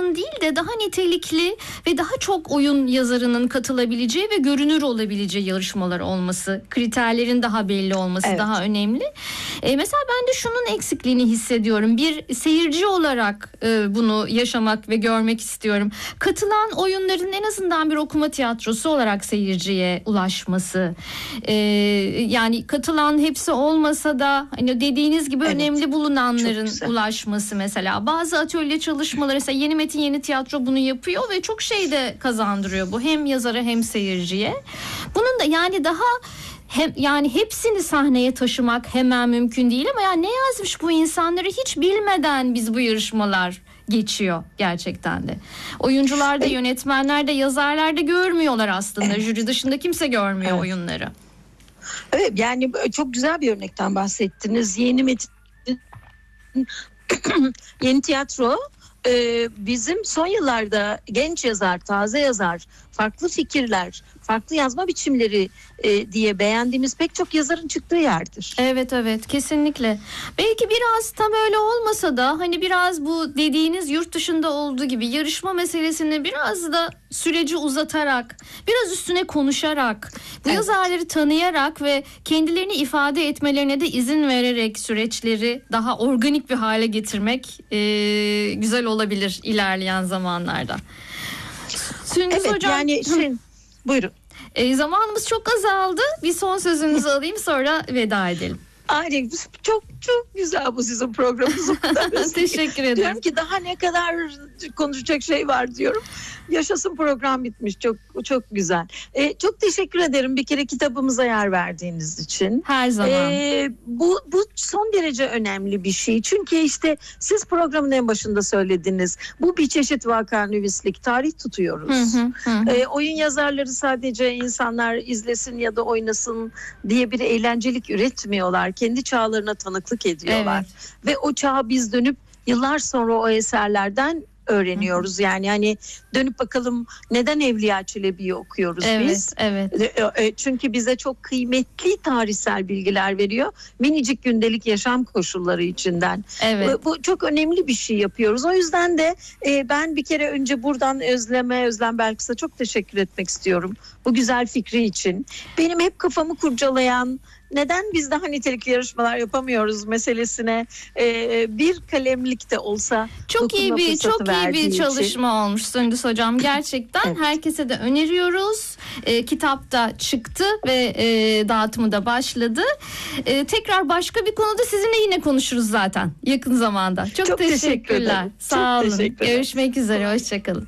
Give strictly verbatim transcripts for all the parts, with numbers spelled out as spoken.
oyun değil de daha nitelikli ve daha çok oyun yazarının katılabileceği ve görünür olabileceği yarışmalar olması, kriterlerin daha belli olması evet. daha önemli. E, mesela ben de şunun eksikliğini hissediyorum. Bir seyirci olarak e, bunu yaşamak ve görmek istiyorum. Katılan oyunların en azından bir okuma tiyatrosu olarak seyirciye ulaşması. E, yani katılan hepsi olmasa da hani dediğiniz gibi evet. önemli bulunanların ulaşması mesela. Bazı atölye çalışmaları, mesela Yeni Metin Yeni Tiyatro bunu yapıyor ve çok şey de kazandırıyor bu. Hem yazara hem seyirciye. Bunun da yani daha hem yani hepsini sahneye taşımak hemen mümkün değil ama yani ne yazmış bu insanları hiç bilmeden biz bu yarışmalar geçiyor gerçekten de. Oyuncular da, yönetmenler de, yazarlar da görmüyorlar aslında. Evet. Jüri dışında kimse görmüyor evet. oyunları. Evet, yani çok güzel bir örnekten bahsettiniz. Yeni Metin Yeni Tiyatro bizim son yıllarda genç yazar, taze yazar, farklı fikirler, farklı yazma biçimleri e, diye beğendiğimiz pek çok yazarın çıktığı yerdir. Evet evet kesinlikle. Belki biraz tam öyle olmasa da hani biraz bu dediğiniz yurt dışında olduğu gibi yarışma meselesini biraz da süreci uzatarak, biraz üstüne konuşarak, bu evet. yazarları tanıyarak ve kendilerini ifade etmelerine de izin vererek süreçleri daha organik bir hale getirmek e, güzel olabilir ilerleyen zamanlarda. Sündüz evet, hocam. Yani şey, buyurun. E, zamanımız çok azaldı. Bir son sözünüzü alayım sonra veda edelim. Aynen, çok çok güzel bu sizin programınız. Teşekkür ederim. Diyorum ki daha ne kadar konuşacak şey var diyorum. Yaşasın, program bitmiş. Çok çok güzel. Ee, çok teşekkür ederim bir kere kitabımıza yer verdiğiniz için. Her zaman. Ee, bu bu son derece önemli bir şey. Çünkü işte siz programın en başında söylediniz. Bu bir çeşit vakanüvislik. Tarih tutuyoruz. Hı hı, hı. Ee, oyun yazarları sadece insanlar izlesin ya da oynasın diye bir eğlencelik üretmiyorlar. Kendi çağlarına tanıklık ediyorlar. Evet. Ve o çağa biz dönüp yıllar sonra o eserlerden öğreniyoruz. Hı hı. Yani hani dönüp bakalım neden Evliya Çelebi'yi okuyoruz evet, biz? Evet. Çünkü bize çok kıymetli tarihsel bilgiler veriyor. Minicik gündelik yaşam koşulları içinden. Evet. Bu çok önemli bir şey yapıyoruz. O yüzden de ben bir kere önce buradan Özlem'e, Özlem Belkıs'a çok teşekkür etmek istiyorum. Bu güzel fikri için. Benim hep kafamı kurcalayan, neden biz daha nitelikli yarışmalar yapamıyoruz meselesine e, bir kalemlik de olsa çok iyi bir çok iyi bir çalışma için. Olmuş Sündüz hocam gerçekten. Evet. Herkese de öneriyoruz. E, kitap da çıktı ve e, dağıtımı da başladı. E, tekrar başka bir konuda sizinle yine konuşuruz zaten yakın zamanda. Çok, çok teşekkürler. Teşekkür Sağ çok olun. Görüşmek üzere. Hoşçakalın.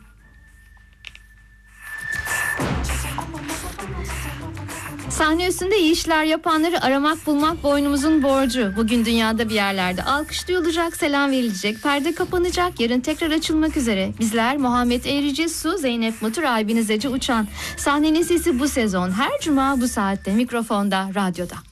Sahne üstünde iyi işler yapanları aramak bulmak boynumuzun borcu. Bugün dünyada bir yerlerde alkış duyulacak, selam verilecek, perde kapanacak, yarın tekrar açılmak üzere. Bizler Muhammed Eğrici Su, Zeynep Mutur, Aybiniz Ece Uçan. Sahnenin sesi bu sezon her cuma bu saatte mikrofonda, radyoda.